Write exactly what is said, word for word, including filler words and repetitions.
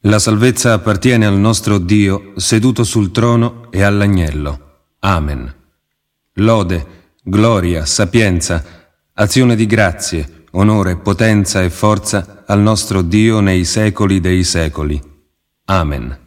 La salvezza appartiene al nostro Dio, seduto sul trono, e all'Agnello. Amen. Lode, gloria, sapienza, azione di grazie, onore, potenza e forza al nostro Dio nei secoli dei secoli. Amen.